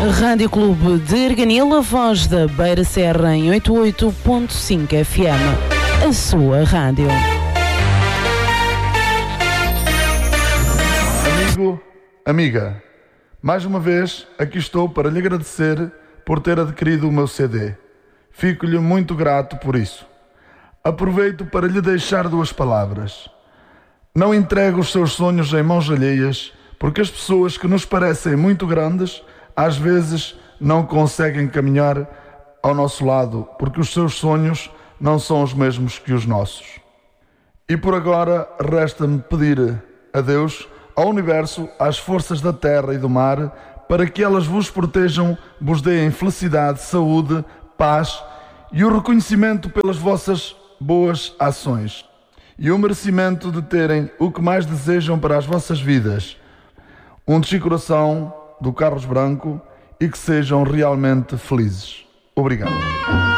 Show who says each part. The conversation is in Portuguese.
Speaker 1: Rádio Clube de Arganil, a voz da Beira Serra em 88.5 FM. A sua rádio.
Speaker 2: Amigo, amiga, mais uma vez aqui estou para lhe agradecer por ter adquirido o meu CD. Fico-lhe muito grato por isso. Aproveito para lhe deixar duas palavras. Não entregue os seus sonhos em mãos alheias, porque as pessoas que nos parecem muito grandes, às vezes não conseguem caminhar ao nosso lado, porque os seus sonhos não são os mesmos que os nossos. E por agora resta-me pedir a Deus, ao universo, às forças da terra e do mar, para que elas vos protejam, vos deem felicidade, saúde, paz e o reconhecimento pelas vossas boas ações e o merecimento de terem o que mais desejam para as vossas vidas. Um descoração do Carlos Branco, e que sejam realmente felizes. Obrigado.